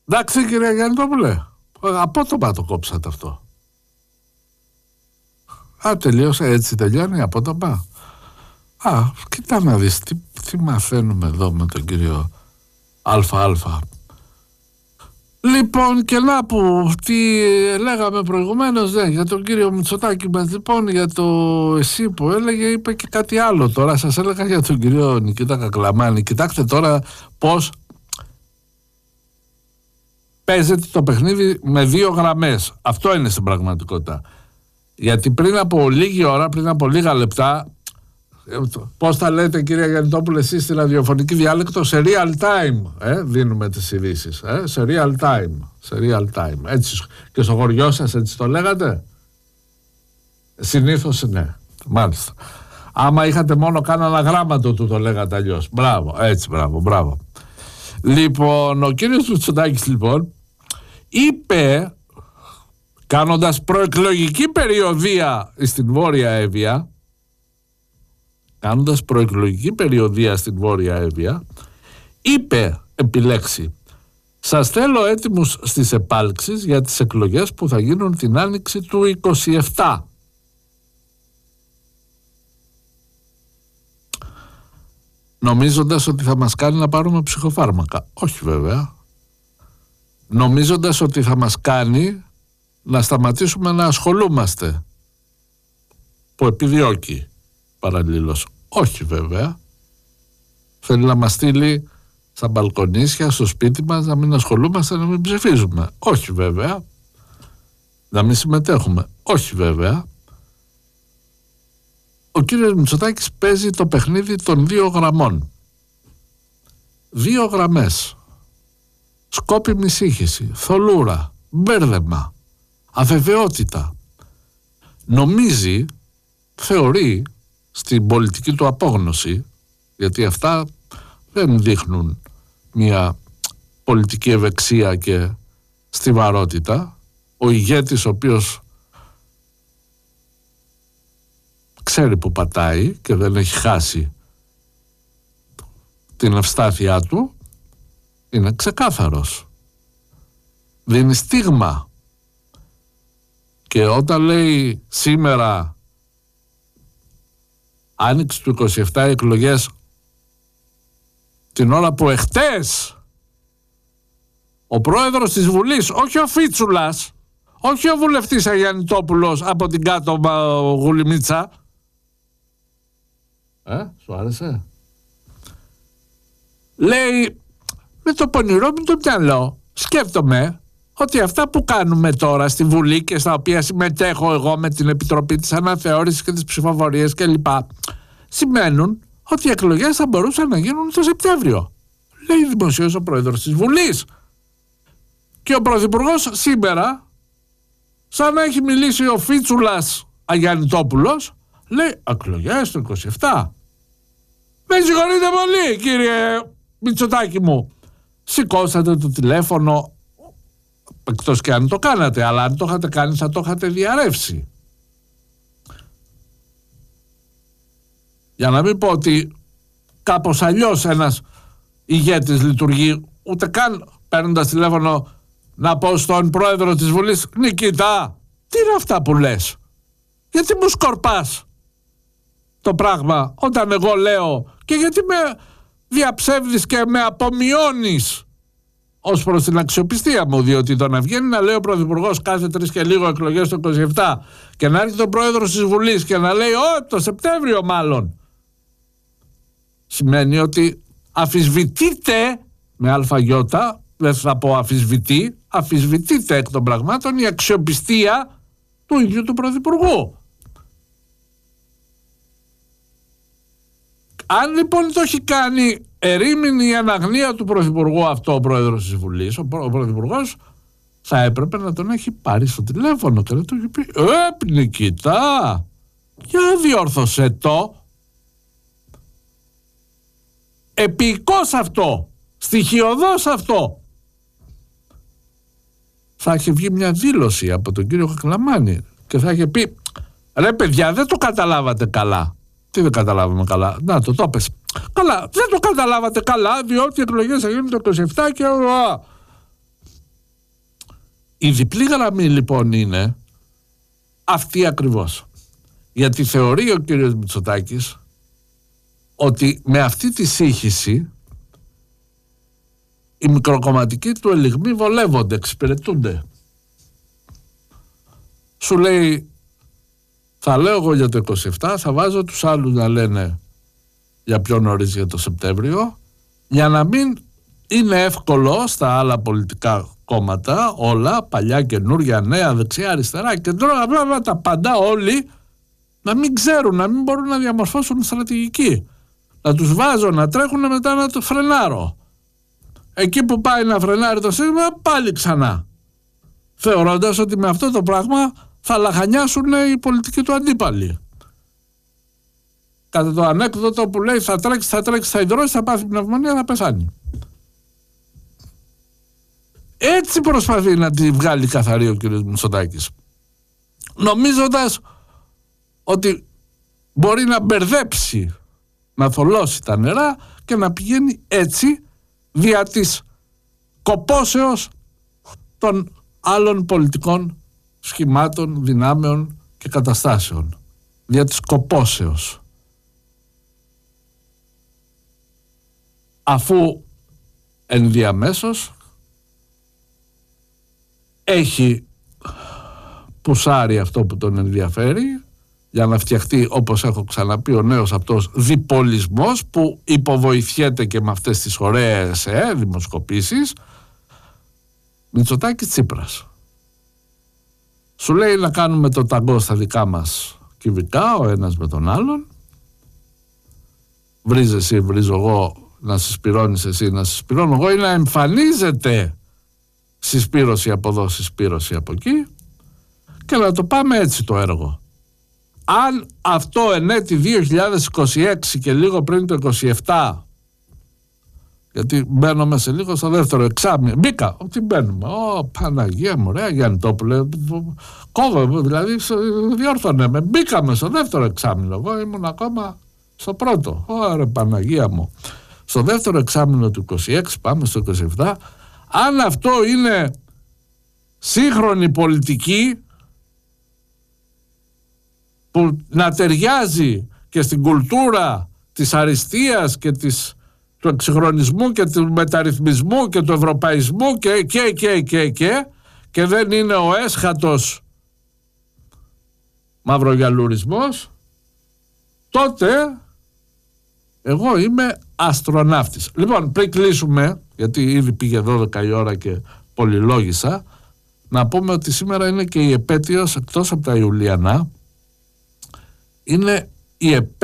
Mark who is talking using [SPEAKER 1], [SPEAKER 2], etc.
[SPEAKER 1] Εντάξει, κυρία Γιαννητόπουλε, απότομα το κόψατε αυτό. Τελείωσε, έτσι τελειώνει απότομα. Κοίτα να δεις τι μαθαίνουμε εδώ με τον κύριο ΑΑ. Λοιπόν, και να που τι λέγαμε προηγουμένως, για τον κύριο Μητσοτάκη μας, λοιπόν, για το εσύ που έλεγε, είπε και κάτι άλλο τώρα. Σας έλεγα για τον κύριο Νικήτα Κακλαμάνη. Κοιτάξτε τώρα πώς παίζεται το παιχνίδι με 2 γραμμές. Αυτό είναι στην πραγματικότητα. Γιατί πριν από λίγη ώρα, πριν από λίγα λεπτά, πώς τα λέτε κυρία Γιαννητόπουλε εσείς στη ραδιοφωνική διάλεκτο, σε real time δίνουμε τις ειδήσεις, σε real time, έτσι και στο χωριό σας έτσι το λέγατε? Συνήθως ναι, μάλιστα. Άμα είχατε μόνο κάνανα γράμματο του το λέγατε αλλιώς. Μπράβο, έτσι, μπράβο. Λοιπόν, ο κύριος Μητσοτάκης λοιπόν είπε, κάνοντας προεκλογική περιοδεία στην Βόρεια Εύβοια, στην Βόρεια Εύβοια, είπε επιλέξει: σας θέλω έτοιμους στις επάλξεις για τις εκλογές που θα γίνουν την άνοιξη του 27. Νομίζοντας ότι θα μας κάνει να πάρουμε ψυχοφάρμακα. Όχι βέβαια. Νομίζοντας ότι θα μας κάνει να σταματήσουμε να ασχολούμαστε, που επιδιώκει παραλλήλως. Όχι βέβαια. Θέλει να μας στείλει στα μπαλκονίσια, στο σπίτι μας, να μην ασχολούμαστε, να μην ψηφίζουμε. Όχι βέβαια. Να μην συμμετέχουμε. Όχι βέβαια. Ο κύριος Μητσοτάκης παίζει το παιχνίδι των 2 γραμμών. 2 γραμμές. Σκόπιμη σύγχυση, θολούρα, μπέρδεμα, αβεβαιότητα. Νομίζει, θεωρεί, στην πολιτική του απόγνωση, γιατί αυτά δεν δείχνουν μια πολιτική ευεξία και στιβαρότητα. Ο ηγέτης ο οποίος ξέρει που πατάει και δεν έχει χάσει την ευστάθειά του, είναι ξεκάθαρος. Δίνει στίγμα. Και όταν λέει σήμερα άνοιξη του 27 εκλογές, την ώρα που εχθές ο πρόεδρος της Βουλής, όχι ο Φίτσουλας, όχι ο βουλευτής Αγιαννητόπουλος από την κάτω Γουλημίτσα, σου άρεσε? Λέει, με το πονηρό μου το μυαλό σκέφτομαι ότι αυτά που κάνουμε τώρα στη Βουλή και στα οποία συμμετέχω εγώ με την Επιτροπή της Αναθεώρησης και της Ψηφοφορίας κλπ, σημαίνουν ότι οι εκλογές θα μπορούσαν να γίνουν το Σεπτέμβριο. Λέει δημοσίως ο πρόεδρος της Βουλής. Και ο πρωθυπουργός σήμερα, σαν να έχει μιλήσει ο Φίτσουλας Αγιαννητόπουλος, λέει εκλογές το 27. Με συγχωρείτε πολύ κύριε Μητσοτάκη μου. Σηκώσατε το τηλέφωνο, εκτός και αν το κάνατε, αλλά αν το είχατε κάνει θα το είχατε διαρρεύσει. Για να μην πω ότι κάπως αλλιώς ένας ηγέτης λειτουργεί, ούτε καν παίρνοντας τηλέφωνο να πω στον πρόεδρο της Βουλής, Νικήτα, τι είναι αυτά που λες? Γιατί μου σκορπάς το πράγμα όταν εγώ λέω, και γιατί με διαψεύδεις και με απομειώνεις ως προς την αξιοπιστία μου, διότι το να βγαίνει να λέει ο πρωθυπουργός κάθε 3 και λίγο εκλογές το 27 και να έρθει τον πρόεδρος της Βουλής και να λέει το Σεπτέμβριο μάλλον, σημαίνει ότι αφισβητείται με αλφαγιώτα, δεν θα πω αφισβητείται εκ των πραγμάτων η αξιοπιστία του ίδιου του πρωθυπουργού. Αν λοιπόν το έχει κάνει ερήμην η αναγνία του πρωθυπουργού αυτό ο πρόεδρος της Βουλής, ο πρωθυπουργός θα έπρεπε να τον έχει πάρει στο τηλέφωνο και να του έχει πει Νικήτα, για διόρθωσε το. Επικός αυτό, στοιχειωδώς αυτό. Θα είχε βγει μια δήλωση από τον κύριο Κακλαμάνη και θα είχε πει ρε παιδιά, δεν το καταλάβατε καλά. Τι δεν καταλάβαμε καλά? Να το πες. Καλά, δεν το καταλάβατε καλά, διότι οι εκλογές θα γίνουν το 27 και Η διπλή γραμμή λοιπόν είναι αυτή ακριβώς. Γιατί θεωρεί ο κύριος Μητσοτάκης ότι με αυτή τη σύγχυση οι μικροκομματικοί του ελιγμοί βολεύονται, εξυπηρετούνται. Σου λέει, θα λέω εγώ για το 27, θα βάζω τους άλλους να λένε για πιο νωρίς για το Σεπτέμβριο, για να μην είναι εύκολο στα άλλα πολιτικά κόμματα, όλα, παλιά, καινούρια, νέα, δεξιά, αριστερά, κεντρώνα, βέβαια τα πάντα όλοι, να μην ξέρουν, να μην μπορούν να διαμορφώσουν στρατηγική. Να τους βάζω να τρέχουν, μετά να το φρενάρω. Εκεί που πάει να φρενάρει το σύστημα, πάλι ξανά. Θεωρώντας ότι με αυτό το πράγμα θα λαχανιάσουν οι πολιτικοί του αντίπαλοι. Κατά το ανέκδοτο που λέει θα τρέξει, θα υδρώσει, θα πάθει πνευμονία, θα πεθάνει. Έτσι προσπαθεί να τη βγάλει καθαρή ο κ. Μητσοτάκης. Νομίζοντας ότι μπορεί να μπερδέψει, να θολώσει τα νερά και να πηγαίνει έτσι δια της κοπόσεως των άλλων πολιτικών σχημάτων, δυνάμεων και καταστάσεων. Δια της κοπόσεως. Αφού ενδιαμέσως έχει πουσάρει αυτό που τον ενδιαφέρει για να φτιαχτεί, όπως έχω ξαναπεί, ο νέος αυτός διπολισμός που υποβοηθιέται και με αυτές τις ωραίες δημοσκοπήσεις. Μητσοτάκης Τσίπρας. Σου λέει να κάνουμε το ταγκό στα δικά μας κυβικά, ο ένας με τον άλλον. Βρίζε εσύ, βρίζω εγώ, να συσπυρώνεις εσύ, να συσπυρώνω εγώ, ή να εμφανίζεται συσπήρωση από εδώ, συσπήρωση από εκεί, και να το πάμε έτσι το έργο. Αν αυτό εν έτη 2026 και λίγο πριν το 27, γιατί μπαίνουμε σε λίγο στο δεύτερο εξάμηνο, μπήκα, ότι μπαίνουμε, Παναγία μου, ρε Γιαννητόπουλε, κόβω, δηλαδή διόρθωνε με, μπήκαμε στο δεύτερο εξάμηνο, εγώ ήμουν ακόμα στο πρώτο, ρε Παναγία μου. Στο δεύτερο εξάμηνο του 26, πάμε στο 27, αν αυτό είναι σύγχρονη πολιτική που να ταιριάζει και στην κουλτούρα της αριστείας και του εξυγχρονισμού και του μεταρρυθμισμού και του ευρωπαϊσμού και δεν είναι ο έσχατος μαυρογιαλουρισμός, τότε εγώ είμαι αστροναύτης. Λοιπόν, πριν κλείσουμε, γιατί ήδη πήγε 12 η ώρα και πολυλόγησα, να πούμε ότι σήμερα είναι και η επέτειος, εκτός από τα Ιουλιανά, είναι η επέτειος